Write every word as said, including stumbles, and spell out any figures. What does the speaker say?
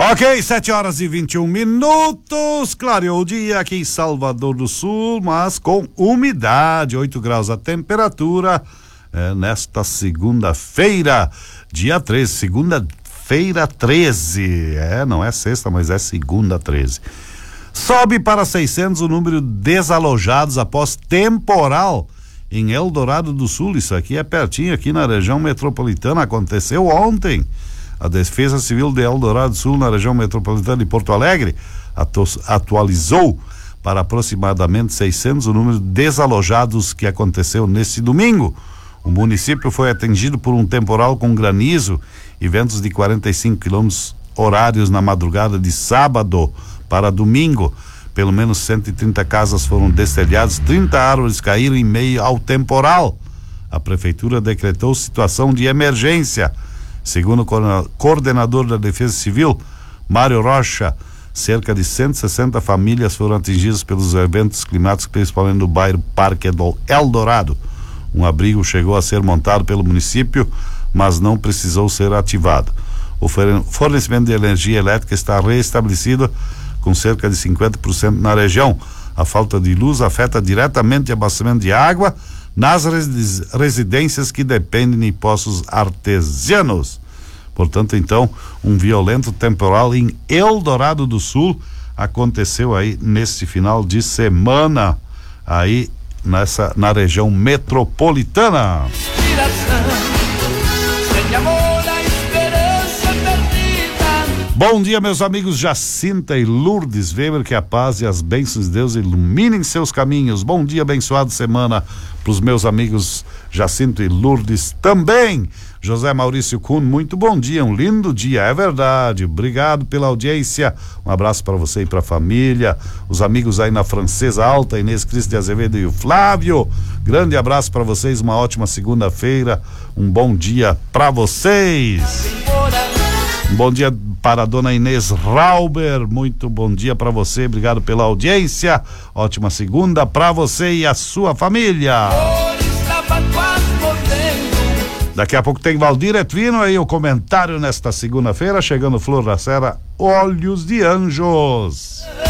Ok, sete horas e vinte e um minutos. Clareou o dia aqui em Salvador do Sul, mas com umidade, oito graus a temperatura, é, nesta segunda-feira, dia treze, segunda-feira treze, é, não é sexta, mas é segunda treze. Sobe para seiscentos o número de desalojados após temporal em Eldorado do Sul. Isso aqui é pertinho, aqui na região metropolitana, aconteceu ontem. A Defesa Civil de Eldorado do Sul, na região metropolitana de Porto Alegre, atu- atualizou para aproximadamente seiscentos o número de desalojados que aconteceu neste domingo. O município foi atingido por um temporal com granizo e ventos de quarenta e cinco quilômetros horários na madrugada de sábado para domingo. Pelo menos cento e trinta casas foram destelhadas, trinta árvores caíram em meio ao temporal. A prefeitura decretou situação de emergência. Segundo o coordenador da Defesa Civil, Mário Rocha, cerca de cento e sessenta famílias foram atingidas pelos eventos climáticos, principalmente no bairro Parque Eldorado. Um abrigo chegou a ser montado pelo município, mas não precisou ser ativado. O fornecimento de energia elétrica está reestabelecido com cerca de cinquenta por cento na região. A falta de luz afeta diretamente o abastecimento de água nas residências que dependem de poços artesianos. Portanto, então, um violento temporal em Eldorado do Sul aconteceu aí nesse final de semana, aí nessa, na região metropolitana. Bom dia, meus amigos Jacinta e Lourdes Weber, que a paz e as bênçãos de Deus iluminem seus caminhos. Bom dia, abençoada semana para os meus amigos Jacinto e Lourdes também. José Maurício Kuhn, muito bom dia, um lindo dia, é verdade. Obrigado pela audiência, um abraço para você e para a família, os amigos aí na Francesa Alta, Inês Cristo de Azevedo e o Flávio. Grande abraço para vocês, uma ótima segunda-feira, um bom dia para vocês. Um bom dia para a dona Inês Rauber, muito bom dia para você, obrigado pela audiência, ótima segunda para você e a sua família. Daqui a pouco tem Valdir Etvino aí, o comentário nesta segunda-feira, chegando Flor da Serra, Olhos de Anjos.